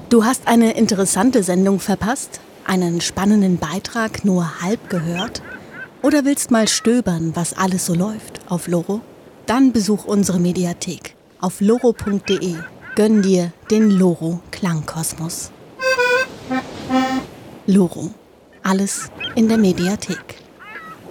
Du hast eine interessante Sendung verpasst? Einen spannenden Beitrag nur halb gehört? Oder willst mal stöbern, was alles so läuft auf Loro? Dann besuch unsere Mediathek auf loro.de. Gönn dir den Loro Klangkosmos. Loro. Alles in der Mediathek.